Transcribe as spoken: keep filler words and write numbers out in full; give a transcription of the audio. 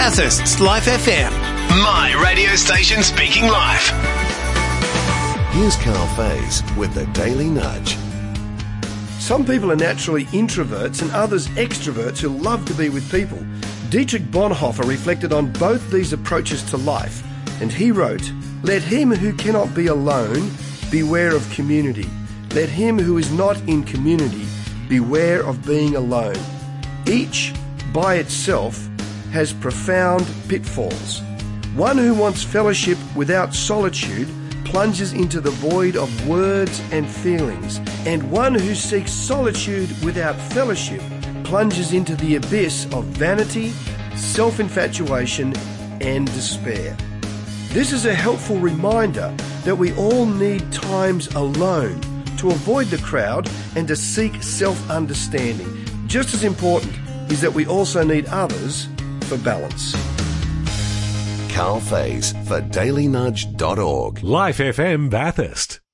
Bathurst's Life F M. My radio station speaking live. Here's Carl Faze with the Daily Nudge. Some people are naturally introverts and others extroverts who love to be with people. Dietrich Bonhoeffer reflected on both these approaches to life, and he wrote, "Let him who cannot be alone beware of community. Let him who is not in community beware of being alone. Each, by itself, has profound pitfalls. One who wants fellowship without solitude plunges into the void of words and feelings, and one who seeks solitude without fellowship plunges into the abyss of vanity, self-infatuation, and despair." This is a helpful reminder that we all need times alone to avoid the crowd and to seek self-understanding. Just as important is that we also need others for balance. Carl Faze for daily nudge dot org. Life F M Bathurst.